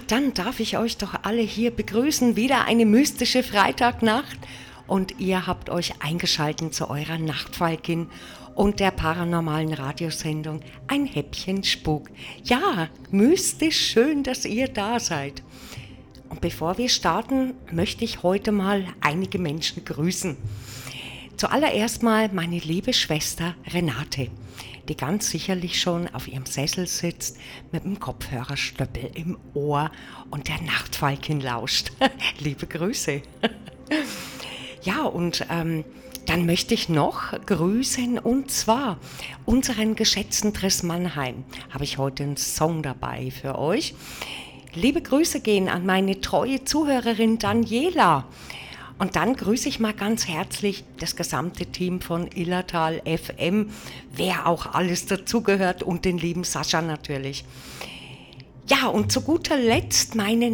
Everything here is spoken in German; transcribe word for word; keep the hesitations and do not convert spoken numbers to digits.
dann darf ich euch doch alle hier begrüßen. Wieder eine mystische Freitagnacht. Und ihr habt euch eingeschaltet zu eurer Nachtfalkin und der paranormalen Radiosendung Ein Häppchen Spuk. Ja, mystisch schön, dass ihr da seid. Und bevor wir starten, möchte ich heute mal einige Menschen grüßen. Zuallererst mal meine liebe Schwester Renate, die ganz sicherlich schon auf ihrem Sessel sitzt mit dem Kopfhörerstöppel im Ohr und der Nachtfalkin lauscht. Liebe Grüße. Ja, und ähm, dann möchte ich noch grüßen, und zwar unseren geschätzten Triss Mannheim. Habe ich heute einen Song dabei für euch. Liebe Grüße gehen an meine treue Zuhörerin Daniela. Und dann grüße ich mal ganz herzlich das gesamte Team von Illertal F M, wer auch alles dazugehört, und den lieben Sascha natürlich. Ja, und zu guter Letzt meinen